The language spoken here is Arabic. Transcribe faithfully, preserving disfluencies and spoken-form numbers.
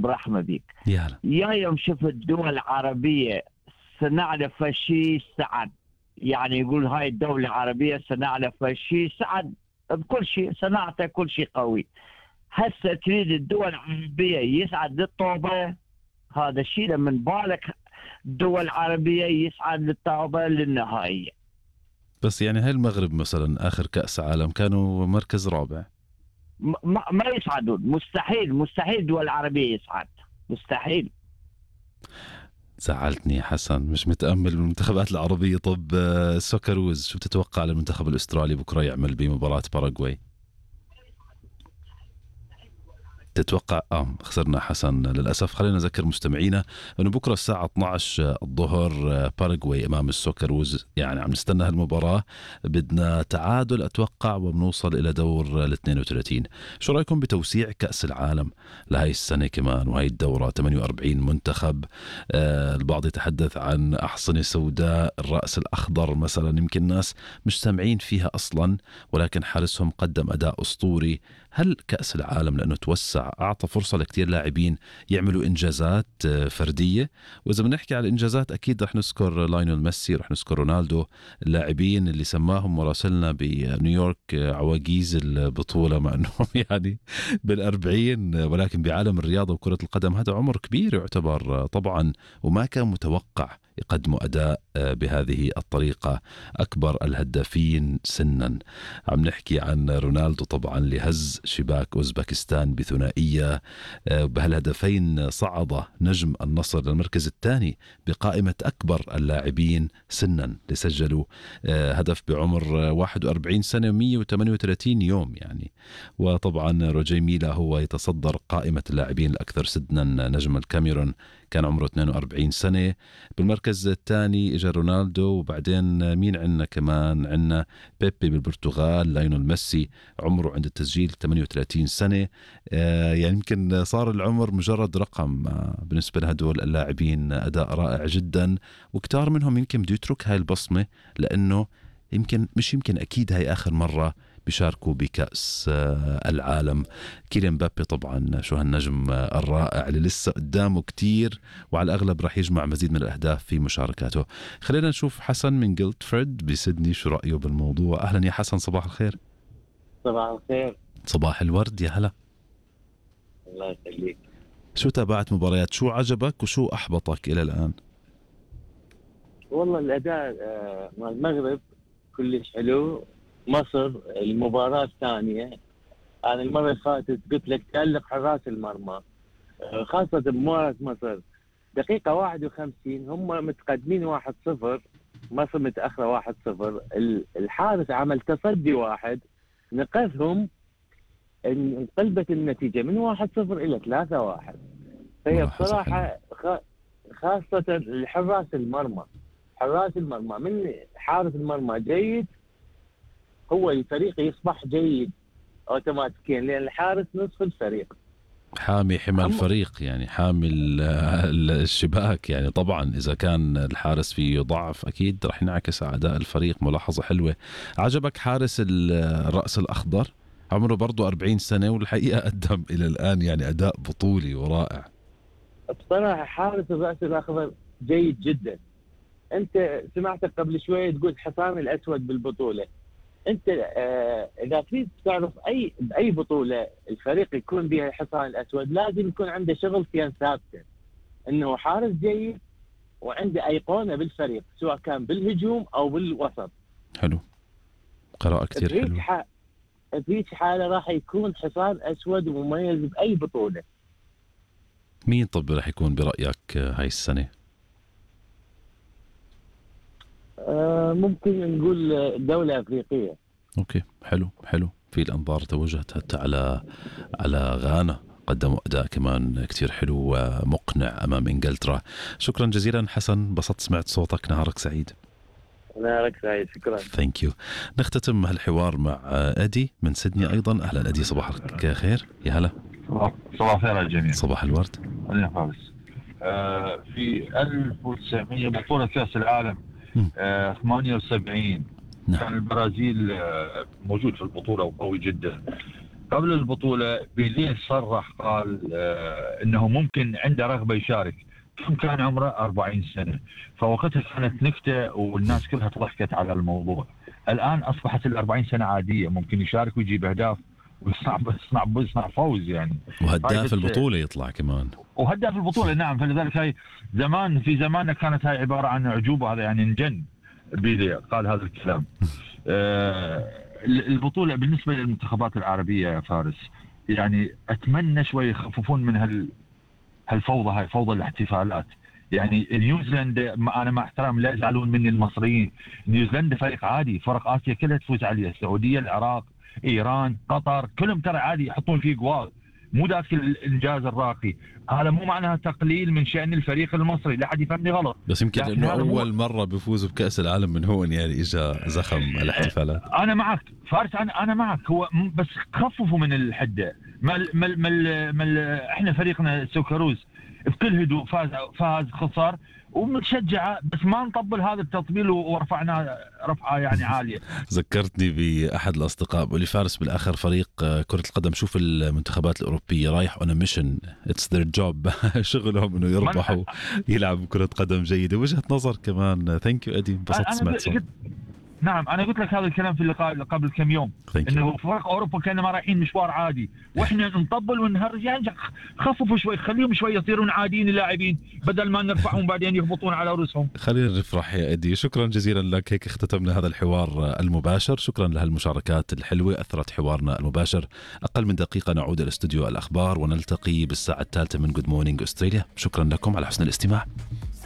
برحمة بيك. يا يا يوم شفت الدول العربية سنعرف شيء سعد، يعني يقول هاي الدولة العربية سنعرف شيء سعد بكل شيء، صناعته كل شيء قوي. هسه تريد الدول العربية يسعد للطوبة؟ هذا الشيء من بالك الدول العربية يسعد للطوبة للنهائية. بس يعني هاي المغرب مثلا آخر كأس عالم كانوا مركز رابع. ما, ما يسعدون، مستحيل مستحيل الدول العربية يسعد، مستحيل. زعلتني حسن، مش متأمل بالمنتخبات العربية. طب سوكروز، شو بتتوقع المنتخب الأسترالي بكرة يعمل بمباراة باراغواي؟ تتوقع اه خسرنا حسن للاسف. خلينا نذكر مستمعينا انه بكره الساعه اثني عشر الظهر باراغواي امام السوكروز، يعني عم نستنى هالمباراه، بدنا تعادل اتوقع وبنوصل الى دور ال اثنين وثلاثين. شو رايكم بتوسيع كاس العالم لهي السنه كمان وهي الدوره ثمانية وأربعين منتخب؟ آه البعض يتحدث عن احصنه سوداء، الراس الاخضر مثلا، يمكن الناس مش سامعين فيها اصلا، ولكن حارسهم قدم اداء اسطوري. هل كأس العالم لأنه توسع أعطى فرصة لكتير لاعبين يعملوا إنجازات فردية؟ وإذا بنحكي على الإنجازات أكيد رح نذكر لايونيل ميسي، رح نذكر رونالدو، اللاعبين اللي سماهم مراسلنا بنيويورك عواجيز البطولة، مع أنهم يعني بالأربعين، ولكن بعالم الرياضة وكرة القدم هذا عمر كبير يعتبر طبعا، وما كان متوقع يقدموا أداء بهذه الطريقة. أكبر الهدافين سنا عم نحكي عن رونالدو طبعا، اللي هز شباك أوزبكستان بثنائية بهالهدفين، صعد نجم النصر للمركز الثاني بقائمة أكبر اللاعبين سنا اللي سجلوا هدف بعمر واحد وأربعين سنة ومئة وثمانية وثلاثين يوم يعني. وطبعا روجي ميلا هو يتصدر قائمة اللاعبين الأكثر سنا، نجم الكاميرون كان عمره اثنين وأربعين سنة. بالمركز الثاني اجى رونالدو، وبعدين مين عندنا كمان؟ عندنا بيبي بالبرتغال، لايونيل ميسي عمره عند التسجيل ثمانية وثلاثين سنة. آه يعني يمكن صار العمر مجرد رقم آه بالنسبة لهدول اللاعبين. أداء رائع جدا، وكتار منهم يمكن بده يترك هاي البصمة، لأنه يمكن مش يمكن أكيد هاي آخر مرة بيشاركوا بكأس العالم. كيليان مبابي طبعا شو هالنجم الرائع اللي لسه قدامه كتير، وعلى الأغلب راح يجمع مزيد من الأهداف في مشاركاته. خلينا نشوف حسن من جيلتفرد بسيدني شو رأيه بالموضوع. أهلا يا حسن، صباح الخير. صباح الخير. صباح الورد، يا هلا. الله يخليك. شو تابعت مباريات؟ شو عجبك وشو أحبطك إلى الآن؟ والله الأداء مع المغرب كلش حلو. مصر المباراة الثانية، أنا المرة اللي فاتت قلت لك تألق حراس المرمى، خاصة بمباراة مصر دقيقة واحد وخمسين هم متقدمين واحد صفر، مصر متأخرة واحد صفر، الحارس عمل تصدي واحد نقذهم، انقلبت النتيجة من واحد صفر إلى ثلاثة واحد. فهي بصراحة خاصة الحراس المرمى، حراس المرمى من حارس المرمى جيد هو الفريق يصبح جيد اوتوماتيكيا، لان الحارس نصف الفريق، حامي حمى الفريق، يعني حامي الشباك. يعني طبعا اذا كان الحارس فيه ضعف اكيد رح ينعكس على اداء الفريق. ملاحظة حلوة. عجبك حارس الرأس الاخضر؟ عمره برضه أربعين سنة، والحقيقة قدم الى الان يعني اداء بطولي ورائع. بصراحة حارس الرأس الاخضر جيد جدا. انت سمعتك قبل شوية تقول حصان الاسود بالبطولة. انت آه اذا تريد تعرف اي باي بطوله الفريق يكون بها الحصان الاسود لازم يكون عنده شغل كان ثابته، انه حارس جيد وعنده ايقونه بالفريق سواء كان بالهجوم او بالوسط. حلو، قراءه كثير حلوه. ح... في حاله راح يكون حصان اسود ومميز باي بطوله. مين طب راح يكون برايك هاي السنه؟ آه ممكن نقول دولة أفريقية. أوكي، حلو حلو. في الأنظار توجهت حتى على على غانا، قدموا أداء كمان كتير حلو ومقنع أمام إنجلترا. شكرا جزيلا حسن، بسطت سمعت صوتك. نهارك سعيد. نهارك سعيد، شكرا. ثانك يو. نختتم هالحوار مع أدي من سيدني أيضا. أهلا أدي، صباحك خير. يا هلا. صباح الخير على الجميع. صباح الورد. أهلا فارس. آه في ألف وتسعمئة بطولة كأس العالم آه ثمانية وسبعين، نعم. كان البرازيل آه موجود في البطولة وقوي جدا. قبل البطولة بيليه صرح قال آه انه ممكن عنده رغبة يشارك. كان عمره أربعين سنة، فوقتها كانت نكتة والناس كلها ضحكت على الموضوع. الآن أصبحت الأربعين سنة عادية، ممكن يشارك ويجيب أهداف ويصنع يصنع يصنع فوز يعني. وهداف البطولة يطلع كمان. وهداف البطولة نعم. فلذلك هاي زمان في زماننا كانت هاي عبارة عن عجوبة، هذا يعني انجن بيليه قال هذا الكلام. آه البطولة بالنسبة للمنتخبات العربية يا فارس، يعني أتمنى شوي يخففون من هال هالفوضى هاي، فوضى الاحتفالات. يعني نيوزيلندا انا مع احترام لا يزعلون مني المصريين، نيوزيلندا فريق عادي، فرق اسيا كلها تفوز عليه، السعوديه، العراق، ايران، قطر، كلهم ترى عادي يحطون فيه جوال، مو ذاك الانجاز الراقي. هذا مو معناها تقليل من شأن الفريق المصري، لا حد يفهمني غلط. بس يمكن انه اول مره بيفوزوا بكأس العالم من هون يعني اجى زخم الاحتفالات. انا معك فارس، انا انا معك، هو بس خففوا من الحده. ما ما ما, ما احنا فريقنا سوكروز بكل هدوء فاز فاز خسر ومتشجعه، بس ما نطبل هذا التطبيل ورفعناه رفعه يعني عاليه. ذكرتني باحد الاصدقاء بيقول لي فارس بالاخر فريق كره القدم شوف المنتخبات الاوروبيه رايح اون ميشن، اتس ذير جوب، شغلهم انه يربحوا يلعبوا كره قدم جيده. وجهه نظر كمان. ثانك يو ادي، انبسطت سمعت صوت. نعم انا قلت لك هذا الكلام في اللقاء قبل كم يوم، انه فرق اوروبا كانوا ما رايحين مشوار عادي واحنا نطبل ونهرج. يعني خففوا شوي، خليهم شوي يصيرون عاديين اللاعبين بدل ما نرفعهم بعدين يهبطون على رؤوسهم. خلينا نفرح يا ادي. شكرا جزيلا لك، هيك اختتمنا هذا الحوار المباشر. شكرا لهالمشاركات الحلوه، اثرت حوارنا المباشر. اقل من دقيقه نعود الى استوديو الاخبار ونلتقي بالساعه الثالثه من جود مورنينج استراليا. شكرا لكم على حسن الاستماع.